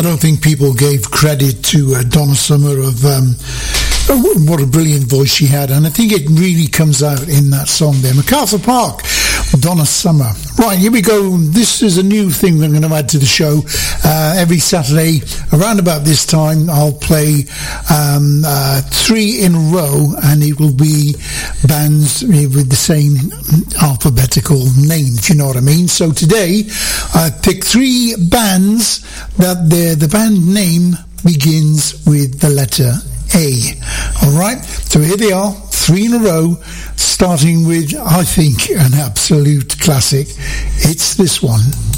don't think people gave credit to Donna Summer of what a brilliant voice she had, and I think it really comes out in that song there. MacArthur Park, Donna Summer. Right, here we go. This is a new thing that I'm going to add to the show. Every Saturday around about this time I'll play 3 in a row, and it will be bands with the same alphabetical name, if you know what I mean. So today I picked 3 bands that the band name begins with the letter A. Alright, so here they are, 3 in a row, starting with, I think, an absolute classic. It's this one.